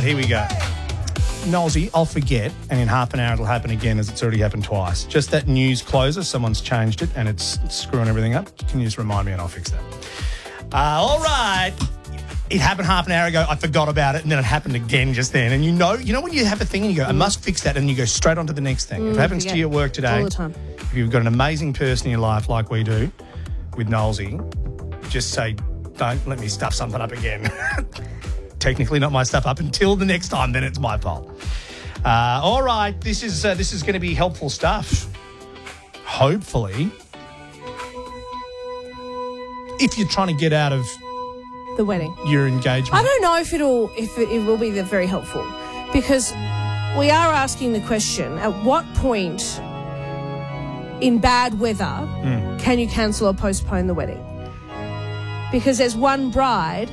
here we go. Nolsey, I'll forget, and in half an hour it'll happen again as it's already happened twice. Just that news closer, someone's changed it and it's screwing everything up. Can you just remind me and I'll fix that? All right. It happened half an hour ago. I forgot about it, and then it happened again just then. And you know when you have a thing and you go, I must fix that, and you go straight on to the next thing. If it happens to you at work today, all the time. If you've got an amazing person in your life like we do with Nolsey, just say, don't let me stuff something up again. Technically not my stuff up until the next time, then it's my fault. All right, this is going to be helpful stuff. Hopefully. If you're trying to get out of the wedding, your engagement. I don't know if it will be very helpful, because we are asking the question: at what point in bad weather can you cancel or postpone the wedding? Because there's one bride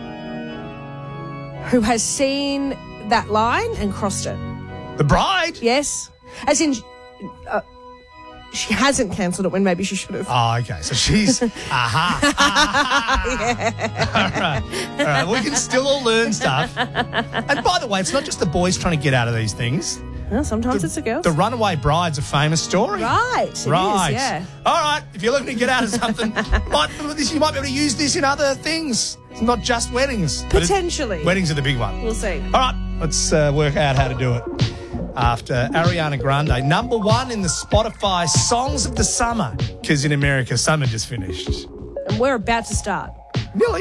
who has seen that line and crossed it. The bride? Yes, as in. She hasn't cancelled it when maybe she should have. Oh, okay. So she's... Yeah. All right. We can still all learn stuff. And by the way, it's not just the boys trying to get out of these things. Well, sometimes it's the girls. The runaway bride's a famous story. Right. It is, yeah. All right. If you're looking to get out of something, you might be able to use this in other things. It's not just weddings. Potentially. Weddings are the big one. We'll see. All right. Let's work out how to do it. After Ariana Grande, #1 in the Spotify Songs of the Summer, because in America, summer just finished. And we're about to start. Nearly.